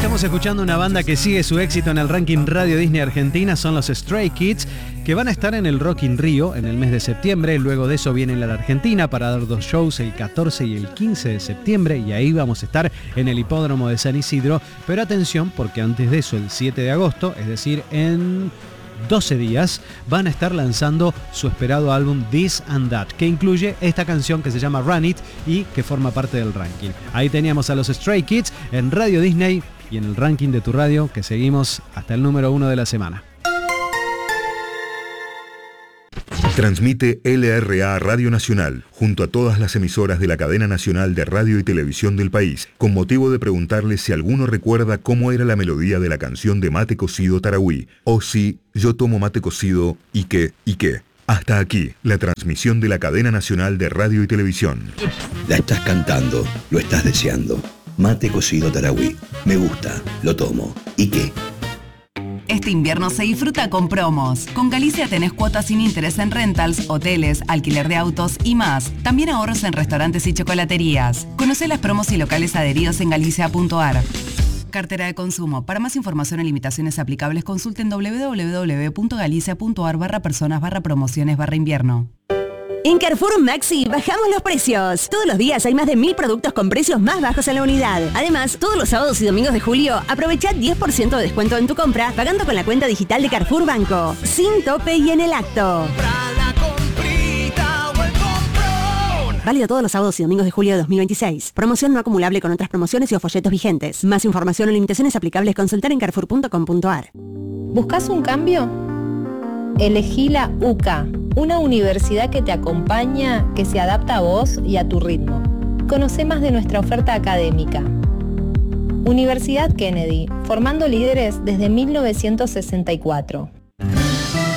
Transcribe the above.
Estamos escuchando una banda que sigue su éxito en el ranking Radio Disney Argentina, son los Stray Kids, que van a estar en el Rock in Rio en el mes de septiembre. Luego de eso vienen a la Argentina para dar 2 shows el 14 y el 15 de septiembre, y ahí vamos a estar en el Hipódromo de San Isidro. Pero atención, porque antes de eso, el 7 de agosto, es decir, en 12 días, van a estar lanzando su esperado álbum This and That, que incluye esta canción que se llama Run It y que forma parte del ranking. Ahí teníamos a los Stray Kids en Radio Disney y en el ranking de tu radio, que seguimos hasta el número 1 de la semana. Transmite LRA Radio Nacional, junto a todas las emisoras de la cadena nacional de radio y televisión del país, con motivo de preguntarles si alguno recuerda cómo era la melodía de la canción de Mate Cocido Tarahui, o si yo tomo mate cocido y qué. Hasta aquí, la transmisión de la cadena nacional de radio y televisión. La estás cantando, lo estás deseando. Mate Cocido Tarahui. Me gusta, lo tomo. ¿Y qué? Este invierno se disfruta con promos. Con Galicia tenés cuotas sin interés en rentals, hoteles, alquiler de autos y más. También ahorros en restaurantes y chocolaterías. Conocé las promos y locales adheridos en galicia.ar. Cartera de consumo. Para más información o limitaciones aplicables, consulten www.galicia.ar/personas/promociones/invierno. En Carrefour Maxi bajamos los precios. Todos los días hay más de 1000 productos con precios más bajos en la unidad. Además, todos los sábados y domingos de julio, aprovecha 10% de descuento en tu compra pagando con la cuenta digital de Carrefour Banco. Sin tope y en el acto. Válido todos los sábados y domingos de julio de 2026. Promoción no acumulable con otras promociones y o folletos vigentes. Más información o limitaciones aplicables, consultar en carrefour.com.ar. ¿Buscas un cambio? Elegí la UCA, una universidad que te acompaña, que se adapta a vos y a tu ritmo. Conoce más de nuestra oferta académica. Universidad Kennedy, formando líderes desde 1964.